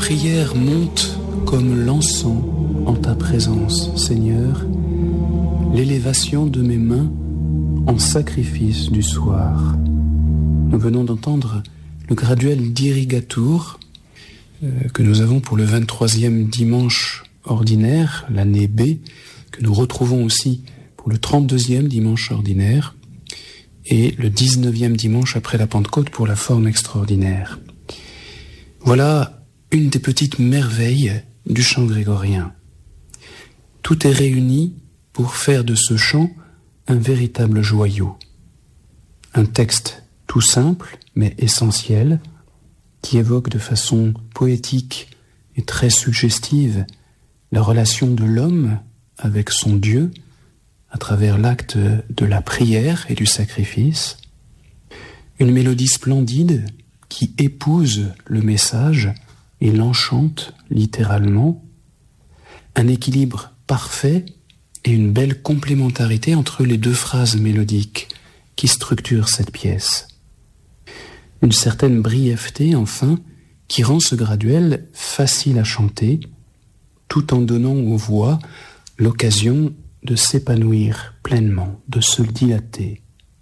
prière monte comme l'encens en ta présence, Seigneur, l'élévation de mes mains en sacrifice du soir. Nous venons d'entendre le graduel d'Irrigatur que nous avons pour le 23e dimanche ordinaire, l'année B, que nous retrouvons aussi pour le 32e dimanche ordinaire et le 19e dimanche après la Pentecôte pour la forme extraordinaire. Voilà une des petites merveilles du chant grégorien. Tout est réuni pour faire de ce chant un véritable joyau. Un texte tout simple, mais essentiel, qui évoque de façon poétique et très suggestive la relation de l'homme avec son Dieu à travers l'acte de la prière et du sacrifice. Une mélodie splendide qui épouse le message et l'enchante littéralement. Un équilibre parfait et une belle complémentarité entre les deux phrases mélodiques qui structurent cette pièce. Une certaine brièveté, enfin, qui rend ce graduel facile à chanter, tout en donnant aux voix l'occasion de s'épanouir pleinement, de se dilater.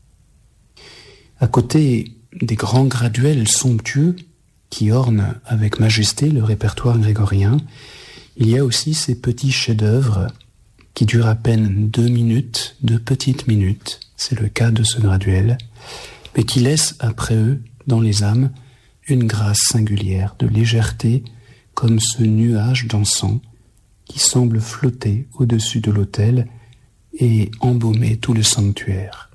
À côté des grands graduels somptueux qui ornent avec majesté le répertoire grégorien, il y a aussi ces petits chefs-d'œuvre qui durent à peine 2 minutes, 2 petites minutes, c'est le cas de ce graduel, mais qui laissent après eux, dans les âmes, une grâce singulière de légèreté, comme ce nuage d'encens qui semble flotter au-dessus de l'autel et embaumer tout le sanctuaire.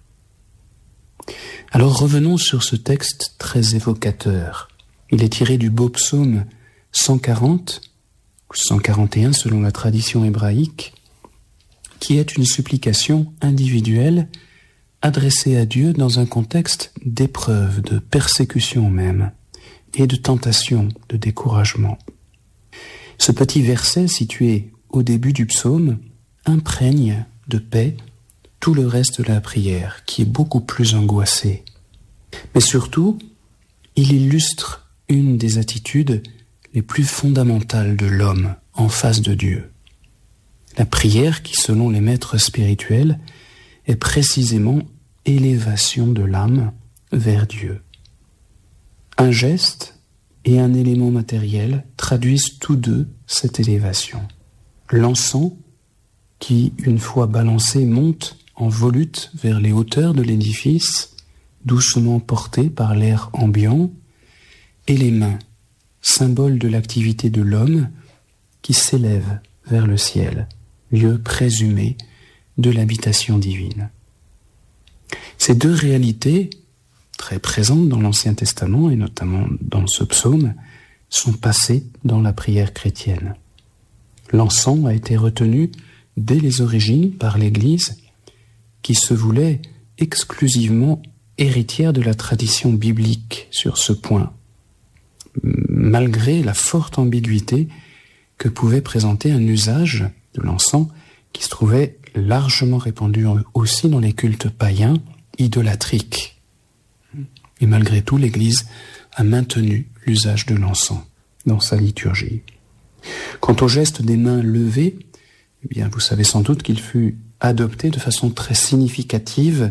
Alors revenons sur ce texte très évocateur. Il est tiré du beau psaume 140, ou 141 selon la tradition hébraïque, qui est une supplication individuelle adressée à Dieu dans un contexte d'épreuve, de persécution même, et de tentation, de découragement. Ce petit verset situé au début du psaume imprègne de paix tout le reste de la prière, qui est beaucoup plus angoissée. Mais surtout, il illustre une des attitudes les plus fondamentales de l'homme en face de Dieu. La prière qui, selon les maîtres spirituels, est précisément élévation de l'âme vers Dieu. Un geste et un élément matériel traduisent tous deux cette élévation. L'encens, qui, une fois balancé, monte en volute vers les hauteurs de l'édifice, doucement porté par l'air ambiant, et les mains, symbole de l'activité de l'homme, qui s'élève vers le ciel, lieu présumé de l'habitation divine. Ces deux réalités, très présentes dans l'Ancien Testament et notamment dans ce psaume, sont passées dans la prière chrétienne. L'encens a été retenu dès les origines par l'Église, qui se voulait exclusivement héritière de la tradition biblique sur ce point, malgré la forte ambiguïté que pouvait présenter un usage de l'encens qui se trouvait largement répandu aussi dans les cultes païens idolâtriques. Et malgré tout, l'Église a maintenu l'usage de l'encens dans sa liturgie. Quant au geste des mains levées, eh bien, vous savez sans doute qu'il fut adopté de façon très significative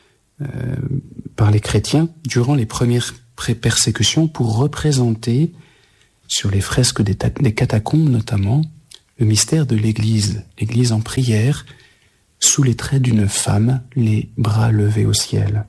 par les chrétiens durant les premières persécutions pour représenter, sur les fresques des catacombes notamment, le mystère de l'Église, l'Église en prière, sous les traits d'une femme, les bras levés au ciel.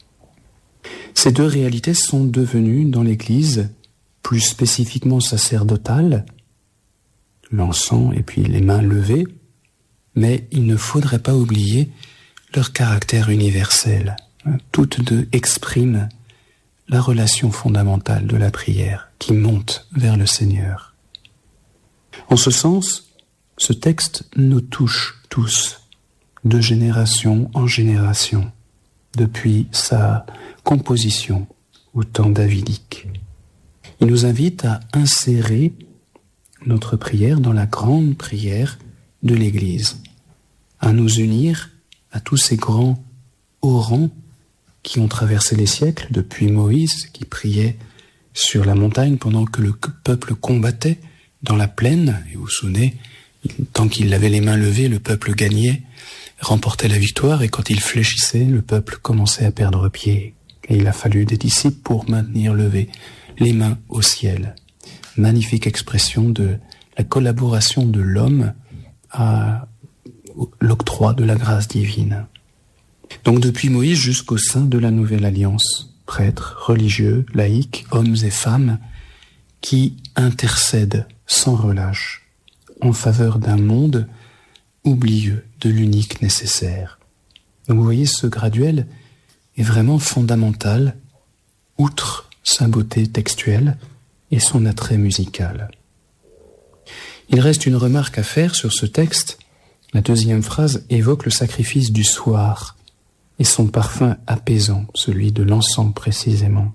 Ces deux réalités sont devenues dans l'Église plus spécifiquement sacerdotales, l'encens et puis les mains levées, mais il ne faudrait pas oublier leur caractère universel. Toutes deux expriment la relation fondamentale de la prière qui monte vers le Seigneur. En ce sens, ce texte nous touche tous, de génération en génération, depuis sa composition au temps davidique. Il nous invite à insérer notre prière dans la grande prière de l'Église, à nous unir à tous ces grands orants qui ont traversé les siècles, depuis Moïse qui priait sur la montagne pendant que le peuple combattait dans la plaine. Et vous vous souvenez, tant qu'il avait les mains levées, le peuple gagnait, remportait la victoire, et quand il fléchissait, le peuple commençait à perdre pied. Et il a fallu des disciples pour maintenir levées les mains au ciel. Magnifique expression de la collaboration de l'homme à l'octroi de la grâce divine. Donc depuis Moïse jusqu'au sein de la Nouvelle Alliance, prêtres, religieux, laïcs, hommes et femmes, qui intercèdent sans relâche en faveur d'un monde oublieux de l'unique nécessaire. Donc vous voyez, ce graduel est vraiment fondamental, outre sa beauté textuelle et son attrait musical. Il reste une remarque à faire sur ce texte. La deuxième phrase évoque le sacrifice du soir et son parfum apaisant, celui de l'encens précisément.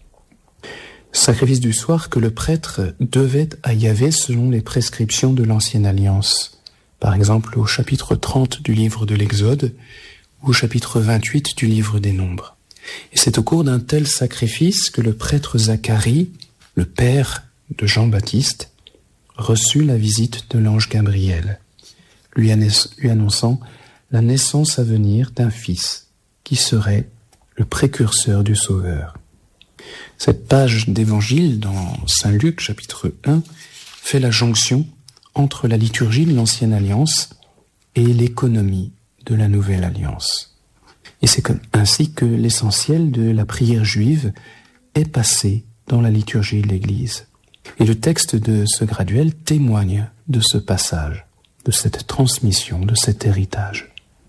Sacrifice du soir que le prêtre devait à Yahvé selon les prescriptions de l'Ancienne Alliance. Par exemple au chapitre 30 du livre de l'Exode ou au chapitre 28 du livre des Nombres. Et c'est au cours d'un tel sacrifice que le prêtre Zacharie, le père de Jean-Baptiste, reçut la visite de l'ange Gabriel, lui annonçant la naissance à venir d'un fils qui serait le précurseur du Sauveur. Cette page d'évangile dans Saint Luc, chapitre 1, fait la jonction entre la liturgie de l'Ancienne Alliance et l'économie de la Nouvelle Alliance. Et c'est ainsi que l'essentiel de la prière juive est passé dans la liturgie de l'Église. Et le texte de ce graduel témoigne de ce passage, de cette transmission, de cet héritage.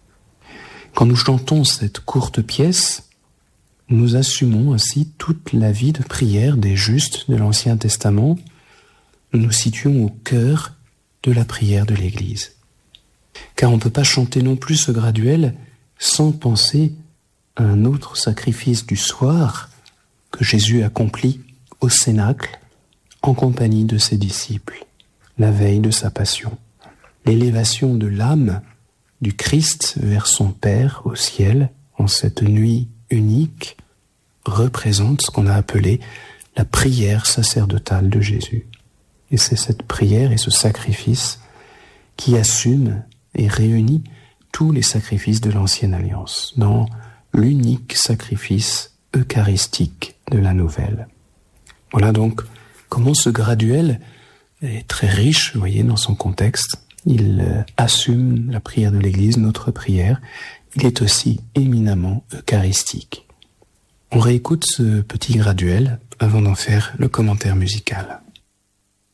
Quand nous chantons cette courte pièce, nous assumons ainsi toute la vie de prière des justes de l'Ancien Testament. Nous nous situons au cœur de la prière de l'Église. Car on ne peut pas chanter non plus ce graduel sans penser à un autre sacrifice du soir que Jésus accomplit au Cénacle en compagnie de ses disciples, la veille de sa passion. L'élévation de l'âme du Christ vers son Père au ciel, en cette nuit unique, représente ce qu'on a appelé la prière sacerdotale de Jésus. Et c'est cette prière et ce sacrifice qui assume et réunit tous les sacrifices de l'Ancienne Alliance dans l'unique sacrifice eucharistique de la Nouvelle. Voilà donc comment ce graduel est très riche, vous voyez, dans son contexte. Il assume la prière de l'Église, notre prière. Il est aussi éminemment eucharistique. On réécoute ce petit graduel avant d'en faire le commentaire musical.